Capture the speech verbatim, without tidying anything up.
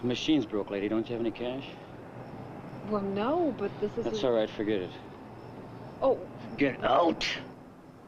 The machine's broke, lady. Don't you have any cash? Well, no, but this is... That's all right. Forget it. Oh. Get out!